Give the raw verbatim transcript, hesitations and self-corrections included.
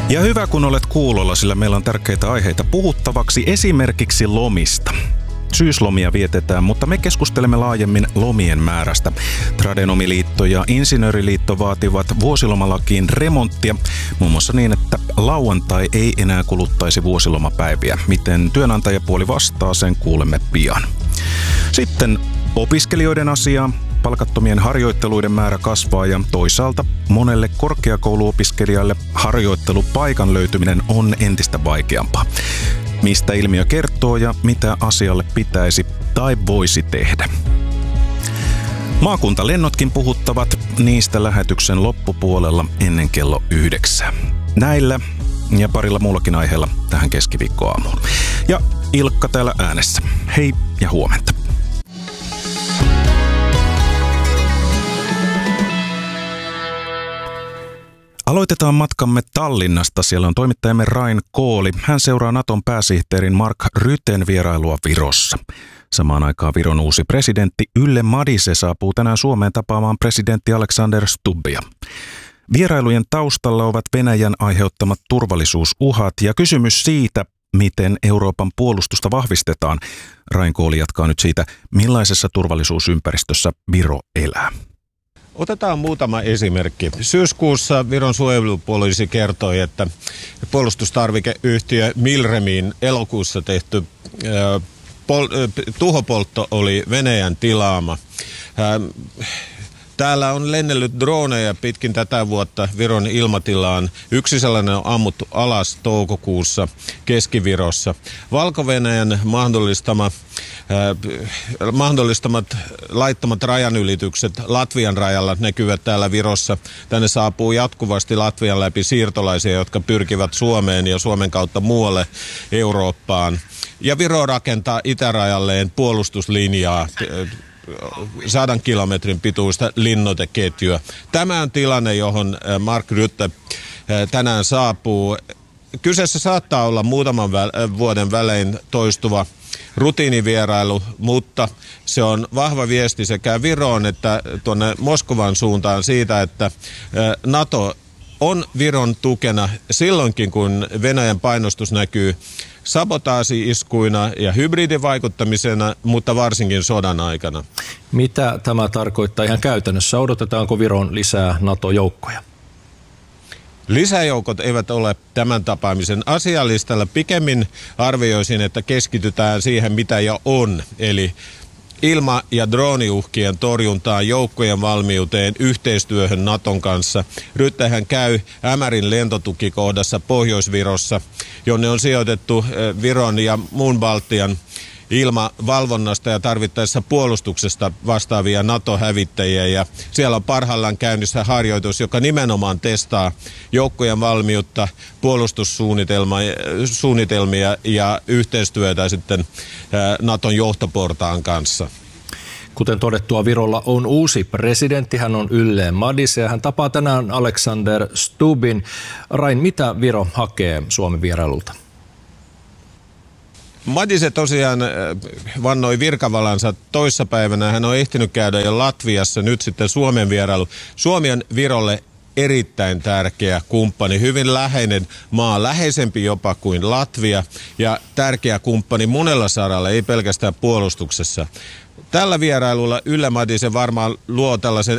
Ja hyvä kun olet kuulolla, sillä meillä on tärkeitä aiheita puhuttavaksi, esimerkiksi lomista. Syyslomia vietetään, mutta me keskustelemme laajemmin lomien määrästä. Tradenomiliitto ja Insinööriliitto vaativat vuosilomalakiin remonttia, muun muassa niin, että lauantai ei enää kuluttaisi vuosilomapäiviä. Miten työnantajapuoli vastaa, sen kuulemme pian. Sitten opiskelijoiden asiaa. Palkattomien harjoitteluiden määrä kasvaa ja toisaalta monelle korkeakouluopiskelijalle harjoittelupaikan löytyminen on entistä vaikeampaa. Mistä ilmiö kertoo ja mitä asialle pitäisi tai voisi tehdä? Maakuntalennotkin puhuttavat, niistä lähetyksen loppupuolella ennen kello yhdeksän. Näillä ja parilla muullakin aiheella tähän keskiviikkoaamuun. Ja Ilkka täällä äänessä. Hei ja huomenta. Aloitetaan matkamme Tallinnasta. Siellä on toimittajamme Rain Kooli. Hän seuraa Naton pääsihteerin Mark Rutén vierailua Virossa. Samaan aikaan Viron uusi presidentti Yle Madise saapuu tänään Suomeen tapaamaan presidentti Alexander Stubbia. Vierailujen taustalla ovat Venäjän aiheuttamat turvallisuusuhat ja kysymys siitä, miten Euroopan puolustusta vahvistetaan. Rain Kooli jatkaa nyt siitä, millaisessa turvallisuusympäristössä Viro elää. Otetaan muutama esimerkki. Syyskuussa Viron suojelupoliisi kertoi, että puolustustarvikeyhtiö Milremin elokuussa tehty äh, pol- äh, tuhopoltto oli Venäjän tilaama. Äh, Täällä on lennellyt droneja pitkin tätä vuotta Viron ilmatilaan. Yksi sellainen on ammuttu alas toukokuussa Keski-Virossa. Valko-Venäjän mahdollistama, äh, mahdollistamat laittomat rajanylitykset Latvian rajalla näkyvät täällä Virossa. Tänne saapuu jatkuvasti Latvian läpi siirtolaisia, jotka pyrkivät Suomeen ja Suomen kautta muualle Eurooppaan. Ja Viro rakentaa itärajalleen puolustuslinjaa. Sadan kilometrin pituista linnoiteketjua. Tämä on tilanne, johon Mark Rutte tänään saapuu. Kyseessä saattaa olla muutaman vuoden välein toistuva rutiinivierailu, mutta se on vahva viesti sekä Viroon että tuonne Moskovan suuntaan siitä, että NATO on Viron tukena silloinkin, kun Venäjän painostus näkyy sabotaasi-iskuina ja hybridivaikuttamisena, mutta varsinkin sodan aikana. Mitä tämä tarkoittaa ihan käytännössä? Odotetaanko Viron lisää NATO-joukkoja? Lisäjoukot eivät ole tämän tapaamisen asialistalla. Pikemmin arvioisin, että keskitytään siihen, mitä jo on, eli ilma- ja drooniuhkien torjuntaan, joukkojen valmiuteen, yhteistyöhön Naton kanssa. Ruttehän käy Ämärin lentotukikohdassa Pohjois-Virossa, jonne on sijoitettu Viron ja muun Baltian ilmavalvonnasta ja tarvittaessa puolustuksesta vastaavia NATO-hävittäjiä. Ja siellä on parhaillaan käynnissä harjoitus, joka nimenomaan testaa joukkojen valmiutta, puolustussuunnitelmia ja yhteistyötä sitten Naton johtoportaan kanssa. Kuten todettua, Virolla on uusi presidentti, hän on Yle Madise ja hän tapaa tänään Alexander Stubbin. Rain, mitä Viro hakee Suomen vierailulta? Madise tosiaan vannoi virkavalansa toissapäivänä. Hän on ehtinyt käydä jo Latviassa, nyt sitten Suomen vierailu. Suomi on Virolle erittäin tärkeä kumppani, hyvin läheinen maa, läheisempi jopa kuin Latvia ja tärkeä kumppani monella saralla, ei pelkästään puolustuksessa. Tällä vierailulla Yle Madise varmaan luo tällaisen